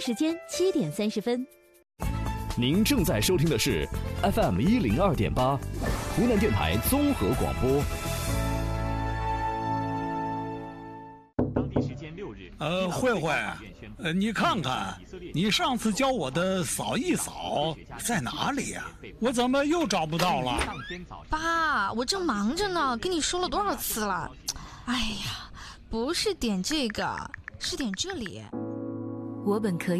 时间7点30分。 您正在收听的是 FM102.8，湖南电台综合广播。 当地时间6日， 慧慧，你看看，你上次教我的扫一扫在哪里呀？我怎么又找不到了？ 爸，我正忙着呢，跟你说了多少次了？哎呀，不是点这个，是点这里。 我本可以